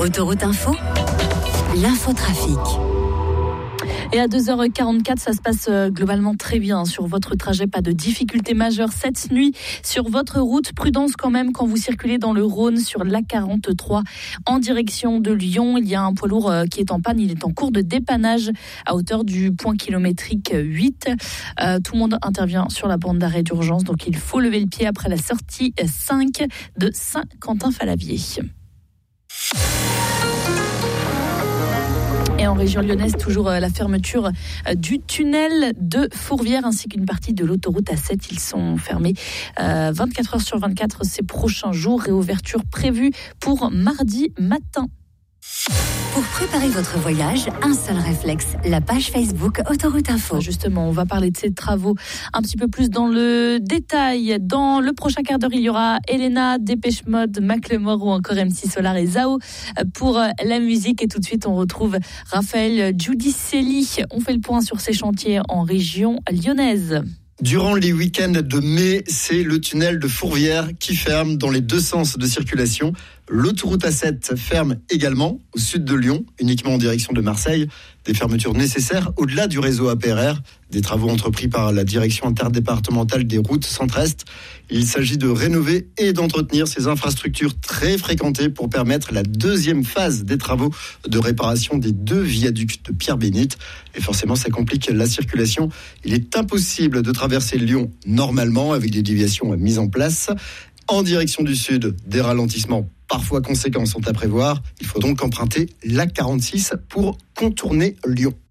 Autoroute Info, l'infotrafic. Et à 2h44, ça se passe globalement très bien sur votre trajet. Pas de difficultés majeures cette nuit sur votre route. Prudence quand même quand vous circulez dans le Rhône sur l'A43 en direction de Lyon. Il y a un poids lourd qui est en panne. Il est en cours de dépannage à hauteur du point kilométrique 8. Tout le monde intervient sur la bande d'arrêt d'urgence. Donc il faut lever le pied après la sortie 5 de Saint-Quentin-Fallavier. Et en région lyonnaise, toujours la fermeture du tunnel de Fourvière ainsi qu'une partie de l'autoroute A7. Ils sont fermés 24 heures sur 24 ces prochains jours. Réouverture prévue pour mardi matin. Pour préparer votre voyage, un seul réflexe, la page Facebook Autoroute Info. Justement, on va parler de ces travaux un petit peu plus dans le détail. Dans le prochain quart d'heure, il y aura Elena, Dépêche Mode, Macklemore ou encore MC Solar et Zao pour la musique. Et tout de suite, on retrouve Raphaël Giudicelli. On fait le point sur ces chantiers en région lyonnaise. Durant les week-ends de mai, c'est le tunnel de Fourvière qui ferme dans les deux sens de circulation. L'autoroute A7 ferme également au sud de Lyon, uniquement en direction de Marseille. Des fermetures nécessaires au-delà du réseau APRR, des travaux entrepris par la direction interdépartementale des routes centre-est. Il s'agit de rénover et d'entretenir ces infrastructures très fréquentées pour permettre la deuxième phase des travaux de réparation des deux viaducs de Pierre-Bénite. Et forcément, ça complique la circulation. Il est impossible de traverser Lyon normalement avec des déviations mises en place. En direction du sud, des ralentissements parfois conséquents sont à prévoir. Il faut donc emprunter l'A46 pour contourner Lyon.